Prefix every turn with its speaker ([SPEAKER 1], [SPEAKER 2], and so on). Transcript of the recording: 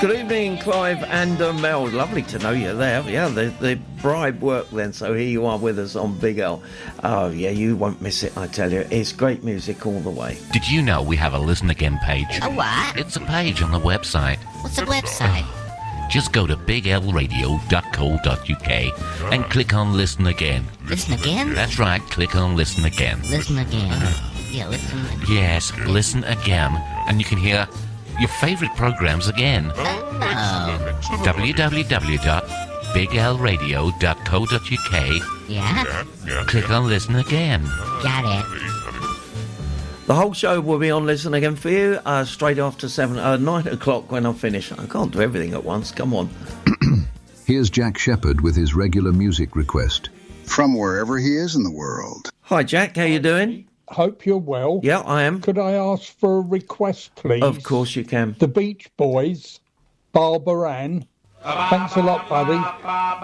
[SPEAKER 1] Good evening, Clive and Mel. Lovely to know you there. Yeah, the bribe worked then, so here you are with us on Big L. Oh, yeah, you won't miss it, I tell you. It's great music all the way.
[SPEAKER 2] Did you know we have a Listen Again page?
[SPEAKER 3] A what?
[SPEAKER 2] It's a page on the website.
[SPEAKER 3] What's the website?
[SPEAKER 2] Just go to biglradio.co.uk and click on Listen Again.
[SPEAKER 3] Listen again?
[SPEAKER 2] That's right, click on Listen Again.
[SPEAKER 3] Listen again. Yeah, listen again.
[SPEAKER 2] Yes, listen again, and you can hear your favourite programmes again.
[SPEAKER 3] Oh.
[SPEAKER 2] www.biglradio.co.uk.
[SPEAKER 3] Yeah?
[SPEAKER 2] Click on Listen Again.
[SPEAKER 3] Got it.
[SPEAKER 1] The whole show will be on Listen Again for you straight after 9 o'clock when I finish. I can't do everything at once. Come on.
[SPEAKER 4] Here's Jack Shepherd with his regular music request.
[SPEAKER 5] From wherever he is in the world.
[SPEAKER 1] Hi, Jack. How you doing?
[SPEAKER 6] Hope you're well.
[SPEAKER 1] Yeah, I am.
[SPEAKER 6] Could I ask for a request, please?
[SPEAKER 1] Of course you can.
[SPEAKER 6] The Beach Boys, Barbara Ann. Thanks a lot, buddy.